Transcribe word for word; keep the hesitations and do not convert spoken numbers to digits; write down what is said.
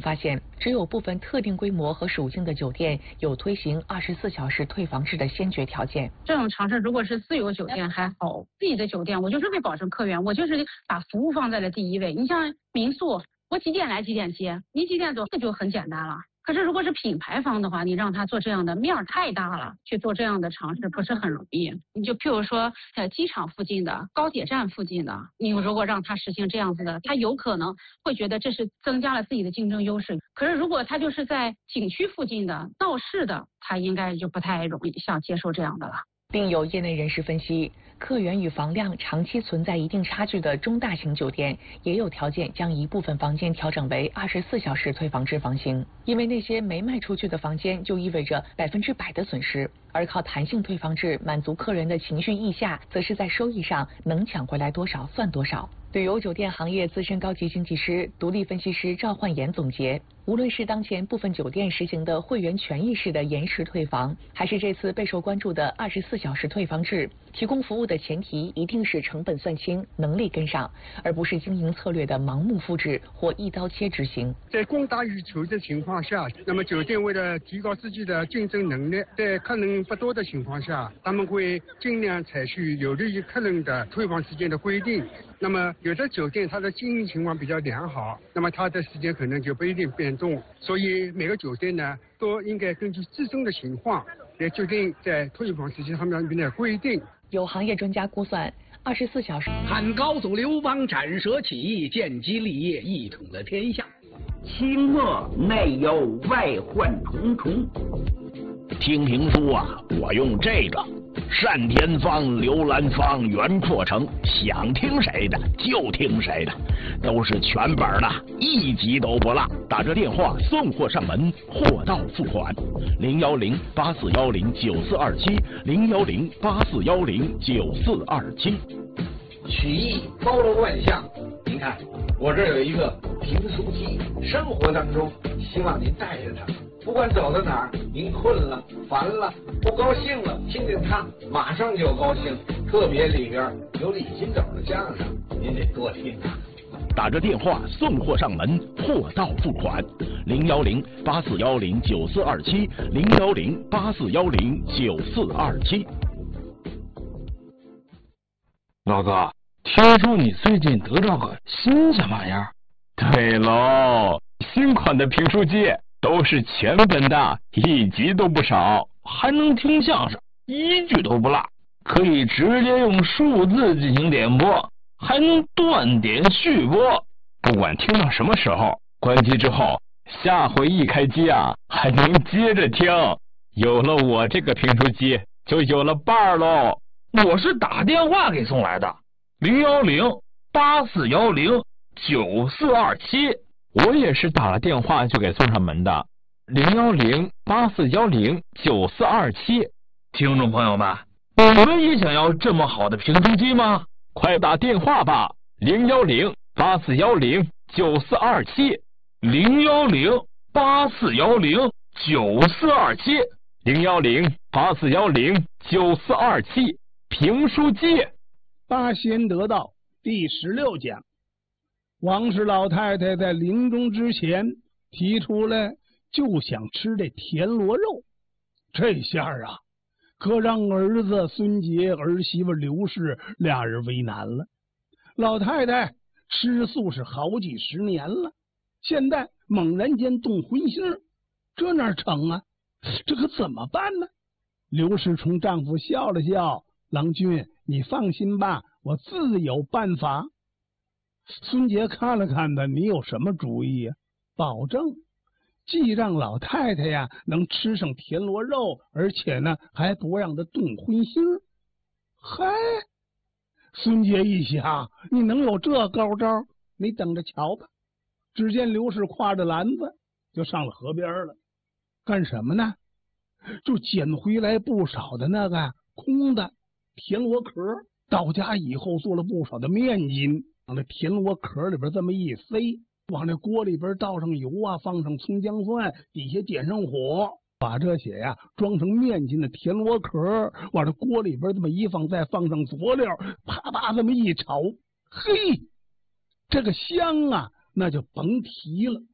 发现，只有部分特定规模和属性的酒店有推行二十四小时退房制的先决条件。 这种尝试如果是自有酒店还好，自己的酒店我就是为保证客源，我就是把服务放在了第一位。你像民宿，我几点来几点接，你几点走，这就很简单了。可是如果是品牌方的话，你让他做这样的面儿太大了，去做这样的尝试不是很容易。你就譬如说，呃，机场附近的、高铁站附近的，你如果让他实行这样子的，他有可能会觉得这是增加了自己的竞争优势。可是如果他就是在景区附近的、闹市的，他应该就不太容易想接受这样的了。 另有业内人士分析，客源与房量长期存在一定差距的中大型酒店，也有条件将一部分房间调整为二十四小时退房制房型，因为那些没卖出去的房间就意味着百分之百的损失，而靠弹性退房制满足客人的情绪溢价，则是在收益上能抢回来多少算多少。旅游酒店行业资深高级经济师、独立分析师赵焕言总结，无论是当前部分酒店实行的会员权益式的延时退房，还是这次备受关注的二十四小时退房制，提供服务的前提一定是成本算清、能力跟上，而不是经营策略的盲目复制或一刀切执行。 在供大于求的情况下，那么酒店为了提高自己的竞争能力，在客人不多的情况下，他们会尽量采取有利于客人的退房时间的规定。那么有的酒店它的经营情况比较良好，那么它的时间可能就不一定变动，所以每个酒店呢都应该根据自身的情况来决定在退房时间上面的规定。 有行业专家估算，二十四小时汉高祖刘邦斩蛇起义，建基立业，一统了天下。 清末内忧外患重重。 听评书啊，我用这个单田芳、刘兰芳、袁阔成，想听谁的就听谁的，都是全本的，一集都不落。打这电话送货上门，货到付款。零幺零八四幺零九四二七，零幺零八四幺零九四二七。 曲艺包罗万象，您看我这儿有一个评书机，生活当中希望您带着它。不管走到哪儿，您困了、烦了、不高兴了，听听它，马上就高兴。特别里边有李金斗的相声，您得多听啊。 打着电话送货上门，货到付款。零幺零八四幺零九四二七，零幺零八四幺零九四二七。 老哥，听说你最近得到个新什么玩意儿？ 对喽，新款的评书机。都是全本的，一集都不少， 还能听相声，一句都不落，可以直接用数字进行点播，还能断点续播。 不管听到什么时候，关机之后，下回一开机啊，还能接着听。有了我这个评书机，就有了伴儿喽。 我是打电话给送来的，零幺零八四幺零九四二七。 我也是打了电话就给送上门的，零幺零八四幺零九四二七。 听众朋友们，你们也想要这么好的评书机吗？ 快打电话吧，零幺零八四幺零九四二七， 零幺零八四幺零九四二七， 零幺零八四幺零九四二七。评书机。 八仙得道第十六讲。王氏老太太在临终之前提出来，就想吃这田螺肉。这下啊，可让儿子孙杰、儿媳妇刘氏俩人为难了。老太太吃素是好几十年了，现在猛然间动荤腥，这哪成啊？这可怎么办呢？刘氏冲丈夫笑了笑：“郎君，你放心吧，我自有办法。”孙杰看了看他，你有什么主意呀？保证既让老太太呀能吃上田螺肉，而且呢还不让她动荤腥。嗨，孙杰一想，你能有这高招？你等着瞧吧。只见刘氏挎着篮子就上了河边了，干什么呢？就捡回来不少的那个空的田螺壳，到家以后做了不少的面筋。往那田螺壳里边这么一塞，往那锅里边倒上油啊，放上葱姜蒜，底下点上火，把这些呀装成面筋的田螺壳往这锅里边这么一放，再放上佐料，啪啪这么一炒，嘿，这个香啊那就甭提了。